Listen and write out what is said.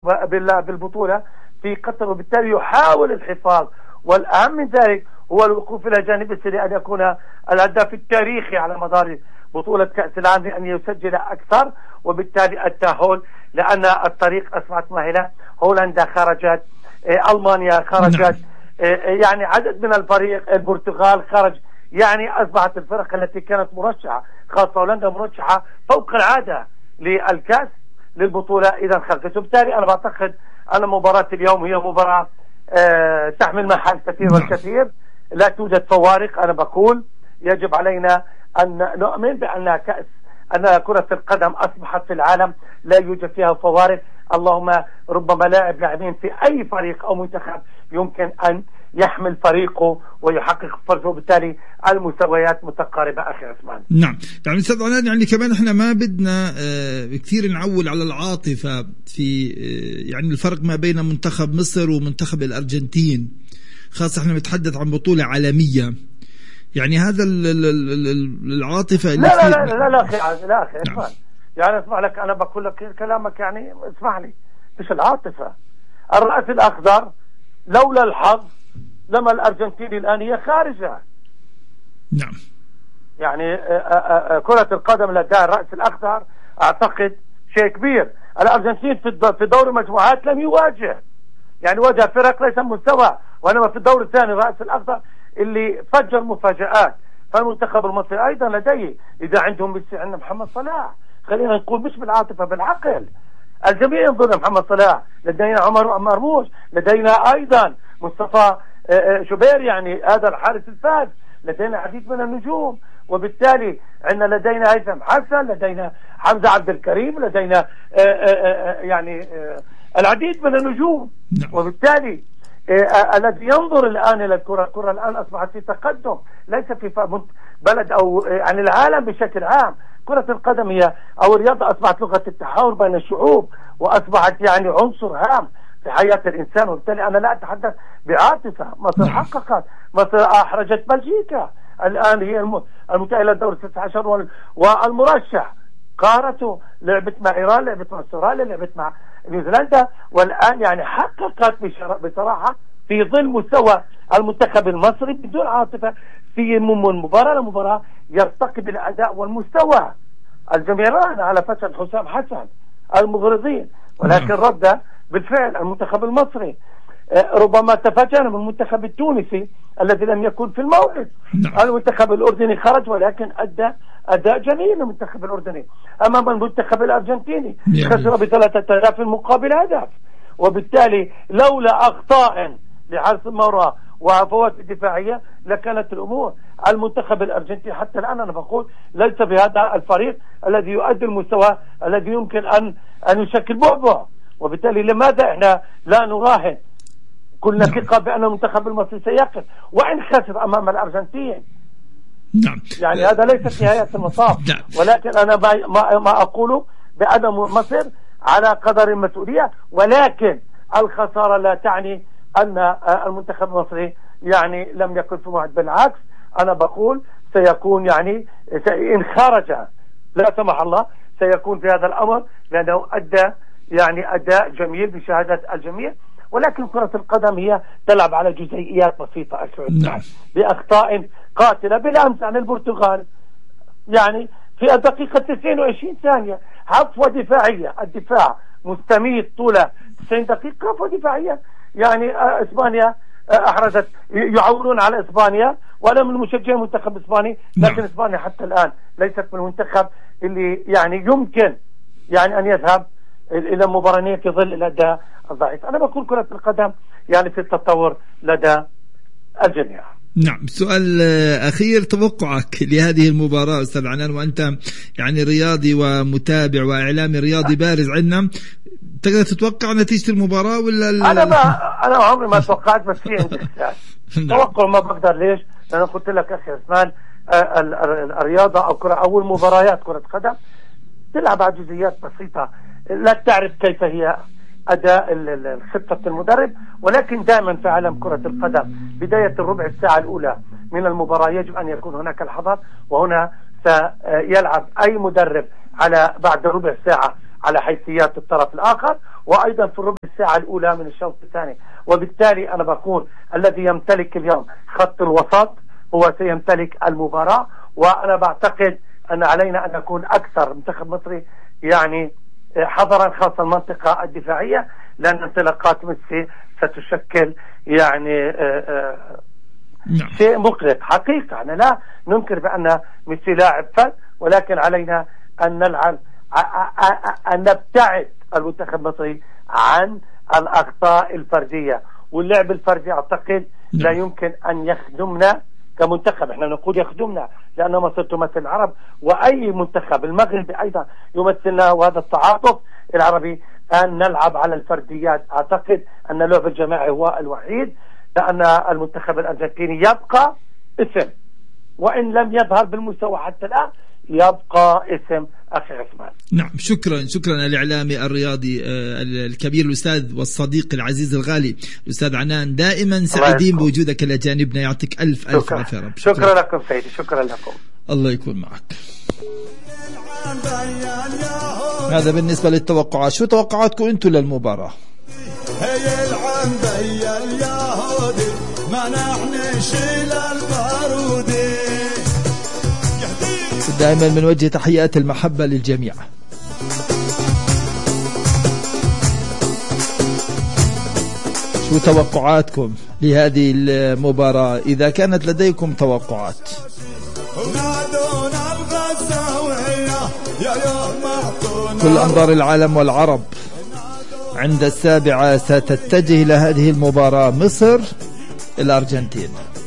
بالبطولة في قطر، وبالتالي يحاول الحفاظ، والأهم من ذلك هو الوقوف إلى جانب السري أن يكون الهداف التاريخي على مدار بطولة كأس العالم، أن يسجل أكثر، وبالتالي التأهل، لأن الطريق أصبحت مهلة. هولندا خرجت، ألمانيا خرجت، يعني عدد من الفريق، البرتغال خرج، يعني أصبحت الفرق التي كانت مرشحة، خاصة هولندا مرشحة فوق العادة للكأس للبطولة إذا خرجت. وبالتالي أنا بعتقد أن مباراة اليوم هي مباراة تحمل محل كثير والكثير، لا توجد فوارق. أنا بقول يجب علينا أن نؤمن بأن كرة القدم أصبحت في العالم لا يوجد فيها فوارق. اللهم ربما لاعبين في أي فريق أو منتخب يمكن أن يحمل فريقه ويحقق فرصه، وبالتالي المستويات متقاربة أخي عثمان. نعم، يعني أستاذ عناد، يعني كمان احنا ما بدنا كثير نعول على العاطفة في يعني الفرق ما بين منتخب مصر ومنتخب الأرجنتين، خاصة احنا نتحدث عن بطولة عالمية، يعني هذا العاطفة لا لا لا لا لا أخي، لا أخي اسمع، يعني اسمع لك، أنا بقول لك كلامك، يعني اسمح لي، مش العاطفة. الرأس الأخضر لولا الحظ لما الأرجنتين الآن هي خارجة. نعم، يعني كرة القدم لدى الرأس الأخضر أعتقد شيء كبير. الأرجنتين في دور المجموعات لم يواجه، يعني واجه فرق ليس مستوى، وإنما في الدور الثاني الرأس الأخضر اللي فجر مفاجآت. فالمنتخب المصري أيضا لديه، إذا عندهم ميسي عندنا محمد صلاح، خلينا نقول مش بالعاطفة بالعقل. الجميع ينظر لمحمد صلاح، لدينا عمر مرموش، لدينا أيضا مصطفى شوبير، يعني هذا الحارس الفاز، لدينا عديد من النجوم، وبالتالي لدينا هيثم حسن، لدينا حمزة عبد الكريم، لدينا يعني العديد من النجوم. وبالتالي الذي ينظر الآن إلى الكرة الآن أصبحت في تقدم، ليس في بلد أو يعني العالم بشكل عام. كرة القدم هي أو الرياضة أصبحت لغة التحاور بين الشعوب، وأصبحت يعني عنصر هام في حياة الإنسان. وبالتالي أنا لا أتحدث بعاطفة. مصر حققت، مصر أحرجت بلجيكا، الآن هي المتأهلة لدور 16 والمرشح. قارته لعبت مع إيران، لعبت مع استراليا، لعبت مع نيوزيلندا، والآن يعني حققت بصراحة في ظل مستوى المنتخب المصري بدون عاطفة، في من مباراة لمباراة يرتقي بالأداء والمستوى. الجميع رأى على فشل حسام حسن المغرضين، ولكن رد بالفعل المنتخب المصري. ربما تفاجأنا من المنتخب التونسي الذي لم يكن في الموعد. المنتخب الأردني خرج، ولكن أدى أداء جميل المنتخب الأردني أمام المنتخب الأرجنتيني، خسر ب3 مقابل هدف. وبالتالي لولا أخطاء لحارس المرمى وفوات الدفاعية لكانت الأمور. المنتخب الأرجنتيني حتى الآن أنا بقول ليس بهذا الفريق الذي يؤدي المستوى الذي يمكن أن يشكل بعبع. وبالتالي لماذا احنا لا نراهن كلنا ثقة بأن المنتخب المصري سيقف وإن خسر أمام الأرجنتين؟ نعم. يعني هذا ليس في نهاية المطاف. ولكن أنا ما أقوله بأن مصر على قدر المسؤولية، ولكن الخسارة لا تعني أن المنتخب المصري يعني لم يكن في موعد. بالعكس أنا بقول سيكون يعني إن خرج لا سمح الله سيكون في هذا الأمر، لأنه أدى يعني أداء جميل بشهادة الجميع. ولكن كرة القدم هي تلعب على جزئيات بسيطة نعم. بأخطاء قاتلة. بالأمس عن البرتغال يعني في الدقيقة 90 و20 ثانية عفوة دفاعية، الدفاع مستميت طول 90 دقيقة، عفوة دفاعية. يعني إسبانيا أحرزت، يعولون على إسبانيا وأنا من مشجعي المنتخب الإسباني، لكن إسبانيا حتى الآن ليست من المنتخب اللي يعني يمكن يعني أن يذهب إلى مباراه في ظل الأداء الضعيف. أنا بقول كرة القدم يعني في التطور لدى الجميع. نعم. سؤال أخير، توقعك لهذه المباراة أستاذ عنان، وأنت يعني رياضي ومتابع وإعلامي رياضي بارز عندنا، تقدر تتوقع نتيجة المباراة ولا أنا عمري ما توقعت، بس في عندي إحساس. توقع ما بقدر. ليش؟ لأن قلت لك أخي عثمان الرياضة أو كرة أو المباريات كرة قدم تلعب على جزئيات بسيطة، لا تعرف كيف هي أداء خطة المدرب. ولكن دائما في عالم كرة القدم بداية الربع الساعة الأولى من المباراة يجب أن يكون هناك الحذر، وهنا سيلعب أي مدرب على بعد ربع ساعة على حيثيات الطرف الآخر، وأيضا في الربع الساعة الأولى من الشوط الثاني. وبالتالي أنا بقول الذي يمتلك اليوم خط الوسط هو سيمتلك المباراة. وأنا بعتقد أن علينا أن نكون أكثر منتخب مصري يعني حذرا، خاصة المنطقة الدفاعية، لأن انطلاقات ميسي ستشكل يعني شيء مقلق حقيقة. أنا لا ننكر بأن ميسي لاعب فذ، ولكن علينا أن نلعب أن نبتعد المنتخب المصري عن الأخطاء الفردية. واللعب الفردي أعتقد لا يمكن أن يخدمنا كمنتخب. احنا نقول يخدمنا لأن مصر تمثل العرب، وأي منتخب المغربي أيضا يمثلنا، وهذا التعاطف العربي أن نلعب على الفرديات. أعتقد أن اللعب الجماعي هو الوحيد، لأن المنتخب الأرجنتيني يبقى اسم، وإن لم يظهر بالمستوى حتى الآن يبقى اسم أخي عثمان. نعم، شكرا الإعلامي الرياضي الكبير الأستاذ والصديق العزيز الغالي الأستاذ عنان. دائما سعيدين بوجودك إلى جانبنا، يعطيك ألف عافية رب. شكرا لكم سيدي، شكرا لكم، الله يكون معك. هذا بالنسبة للتوقعات. شو توقعاتكم أنتم للمباراة؟ هي العنبية اليهودي ما نحن شيل البارودي. دائما بنوجه تحيات المحبة للجميع. شو توقعاتكم لهذه المباراة إذا كانت لديكم توقعات؟ كل أنظار العالم والعرب عند 7:00 ستتجه إلى هذه المباراة، مصر الأرجنتين.